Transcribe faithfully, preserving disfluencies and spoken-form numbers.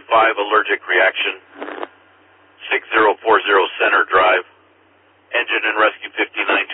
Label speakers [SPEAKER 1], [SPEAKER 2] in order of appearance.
[SPEAKER 1] five allergic reaction, six zero four zero Center Drive, engine and rescue fifty-nine